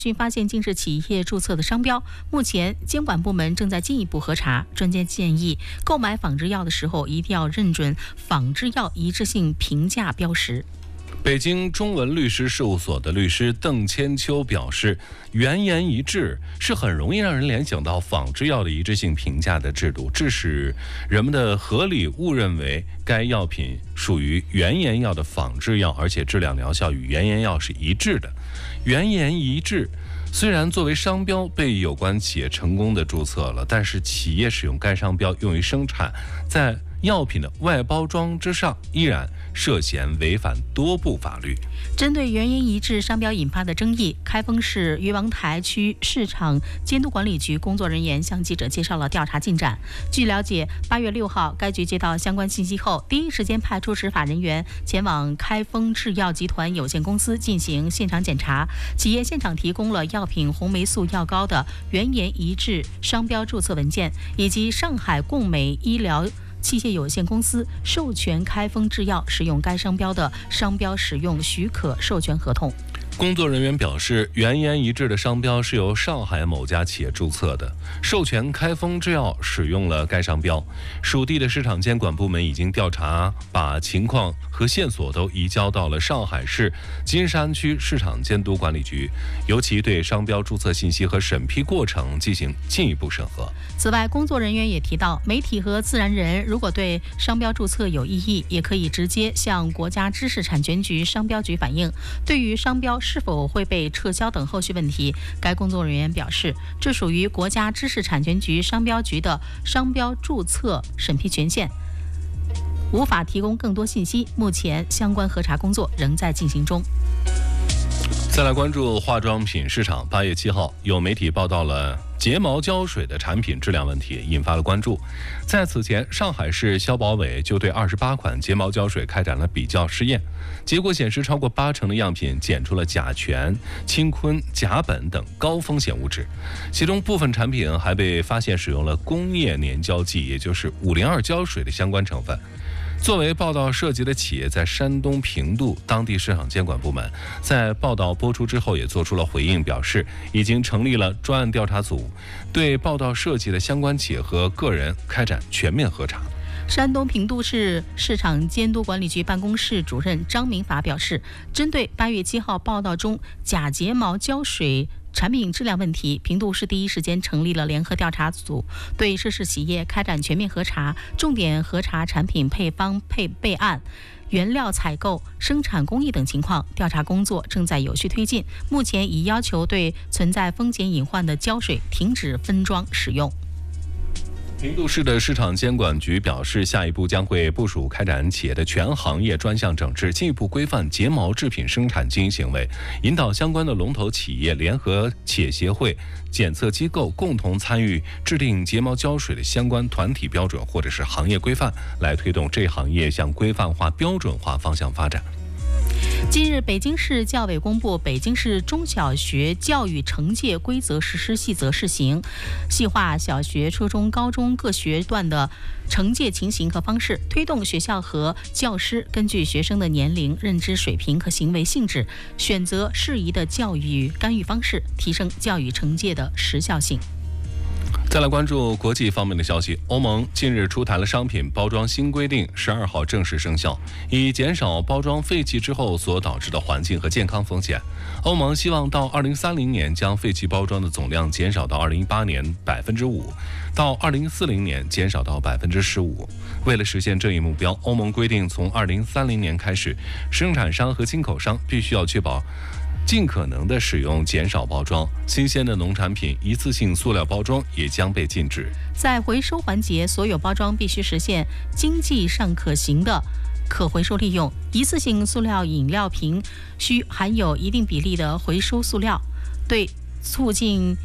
均发现竟是企业注册的商标，目前监管部门正在进一步核查。专家建议，购买仿制药的时候一定要认准仿制药一致性评价标识。 北京中文律师事务所的律师邓千秋表示，原言一致是很容易让人联想到仿制药的一致性评价的制度，致使人们的合理误认为该药品属于原研药的仿制药，而且质量疗效与原研药是一致的。原言一致虽然作为商标被有关企业成功的注册了，但是企业使用该商标用于生产，在药品的外包装之上，依然涉嫌违反多部法律。 针对原言一致商标引发的争议，开封市渔王台区市场监督管理局工作人员向记者介绍了调查进展。据了解，8月6号，该局接到相关信息后，第一时间派出执法人员前往开封制药集团有限公司进行现场检查。企业现场提供了药品红霉素药膏的原言一致商标注册文件，以及上海共美医疗器械有限公司授权开封制药使用该商标的商标使用许可授权合同。 工作人员表示，原言一致的商标是由上海某家企业注册的，授权开封制药使用了该商标。属地的市场监管部门已经调查，把情况和线索都移交到了上海市金山区市场监督管理局，尤其对商标注册信息和审批过程进行进一步审核。 此外，工作人员也提到，媒体和自然人如果对商标注册有异议，也可以直接向国家知识产权局商标局反映。对于商标是否会被撤销等后续问题，该工作人员表示，这属于国家知识产权局商标局的商标注册审批权限，无法提供更多信息。目前相关核查工作仍在进行中。 再来关注化妆品市场。8月7号，有媒体报道了睫毛胶水的产品质量问题，引发了关注。在此前，上海市消保委就对28款睫毛胶水开展了比较试验，结果显示，超过80%的样品检出了甲醛、氢醌、甲苯等高风险物质，其中部分产品还被发现使用了工业粘胶剂，也就是502胶水的相关成分。作为报道涉及的企业，在山东平度当地市场监管部门在报道播出之后也做出了回应，表示已经成立了专案调查组，对报道涉及的相关企业和个人开展全面核查。 山东平度市市场监督管理局办公室主任张明法表示，针对8月7号报道中假睫毛胶水产品质量问题，平度市第一时间成立了联合调查组，对涉事企业开展全面核查，重点核查产品配方备案、原料采购、生产工艺等情况。调查工作正在有序推进，目前已要求对存在风险隐患的胶水停止分装使用。 平度市的市场监管局表示，下一步将会部署开展企业的全行业专项整治，进一步规范睫毛制品生产经营行为，引导相关的龙头企业、联合企业协会、检测机构共同参与制定睫毛胶水的相关团体标准或者是行业规范，来推动这行业向规范化、标准化方向发展。 近日，北京市教委公布《北京市中小学教育惩戒规则实施细则》试行，细化小学、初中、高中各学段的惩戒情形和方式，推动学校和教师根据学生的年龄、认知水平和行为性质，选择适宜的教育干预方式，提升教育惩戒的时效性。 再来关注国际方面的消息，欧盟近日出台了商品包装新规定，12号正式生效，以减少包装废弃之后所导致的环境和健康风险。欧盟希望到2030年将废弃包装的总量减少到2018年5%，到2040年减少到15%。为了实现这一目标，欧盟规定从2030年开始，生产商和进口商必须要确保尽可能的使用减少包装，新鲜的农产品、一次性塑料包装也将被禁止。 在回收环节，所有包装必须实现经济上可行的可回收利用，一次性塑料饮料瓶需含有一定比例的回收塑料。对促进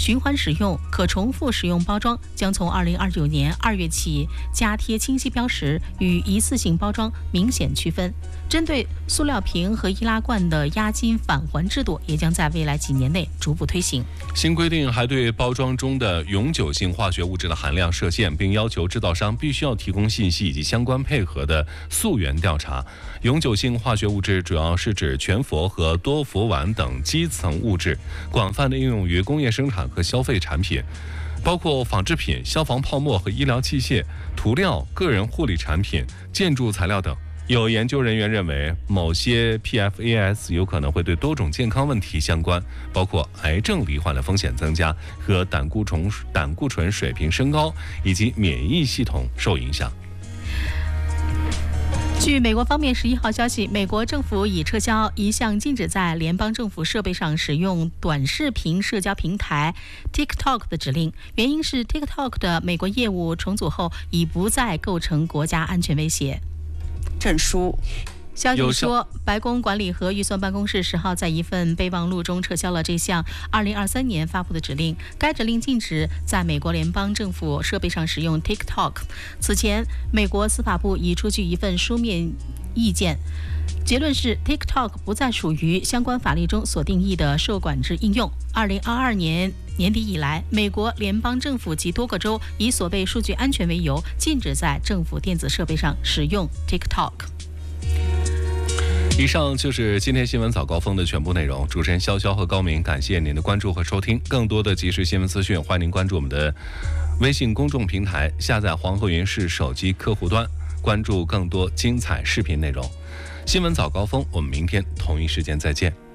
循环使用、可重复使用包装将从2029年2月起加贴清晰标识，与一次性包装明显区分。针对塑料瓶和易拉罐的押金返还制度，也将在未来几年内逐步推行。 新规定还对包装中的永久性化学物质的含量设限，并要求制造商必须要提供信息以及相关配合的溯源调查。永久性化学物质主要是指全氟和多氟烷等基层物质，广泛的应用于工业生产和消费产品，包括纺织品、消防泡沫和医疗器械、涂料、个人护理产品、建筑材料等。有研究人员认为，某些 PFAS 有可能会对多种健康问题相关，包括癌症罹患的风险增加和胆固醇水平升高，以及免疫系统受影响。 据美国方面11号消息，美国政府已撤销一项禁止在联邦政府设备上使用短视频社交平台 TikTok 的指令，原因是 TikTok 的美国业务重组后已不再构成国家安全威胁。 证书。 消息说，白宫管理和预算办公室10号在一份备忘录中撤销了这项2023年发布的指令。该指令禁止在美国联邦政府设备上使用 TikTok。此前，美国司法部已出具一份书面意见，结论是 TikTok 不再属于相关法律中所定义的受管制应用。2022年年底以来，美国联邦政府及多个州以所谓数据安全为由，禁止在政府电子设备上使用 TikTok。 以上就是今天新闻早高峰的全部内容。主持人潇潇和高明，感谢您的关注和收听。更多的即时新闻资讯，欢迎您关注我们的微信公众平台，下载黄河云视手机客户端，关注更多精彩视频内容。新闻早高峰，我们明天同一时间再见。